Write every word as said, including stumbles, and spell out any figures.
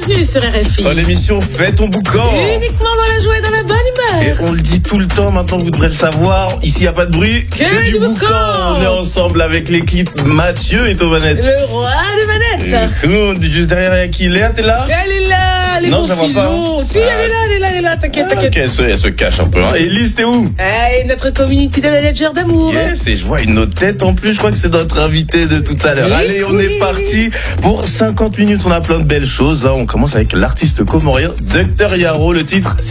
bienvenue sur R F I. Dans l'émission Fais ton boucan. Uniquement dans la joie et dans la bonne humeur. Et on le dit tout le temps, maintenant vous devrez le savoir. Ici, il n'y a pas de bruit, que, que du, du boucan. boucan. On est ensemble avec l'équipe. Mathieu est aux manettes. Le roi des manettes. Et juste derrière, il y a qui? Léa, t'es là? Elle est là, les Non, bons je la vois pas, filons. hein. Si, elle est là, elle est là, elle est là, t'inquiète, Ah, t'inquiète. ok, elle se, elle se cache un peu. Hein. Et Lise, t'es où? Hey, notre community de managers d'amour. Yes, et je vois une autre tête en plus. Je crois que c'est notre invité de tout à l'heure. Oui, Allez, on oui. est parti pour cinquante minutes. On a plein de belles choses. Hein. On commence avec l'artiste comorien Docteur Yaro. Le titre,